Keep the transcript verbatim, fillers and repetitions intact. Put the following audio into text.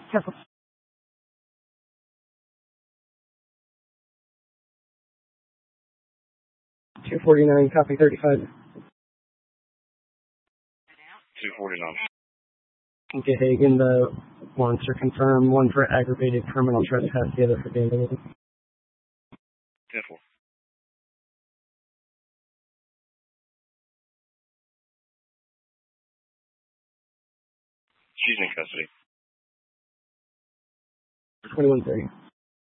Careful. two forty-nine, copy thirty-five. two forty-nine. Okay, Hagen, the wants are confirmed. One for aggravated criminal trespass, the other for vandalism. ten four. She's in custody. twenty-one thirty.